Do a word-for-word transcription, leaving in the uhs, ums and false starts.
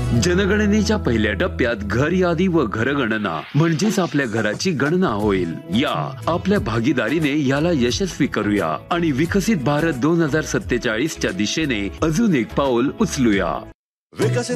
जनगणनेच्या पहिल्या टप्प्यात घर यादी व घरगणना म्हणजेच आपल्या घराची गणना होईल। या आपल्या भागीदारीने याला यशस्वी करूया आणि विकसित भारत दोन हजार सत्तेचाळीस च्या दिशेने अजून एक पाऊल उचलूया। विकसित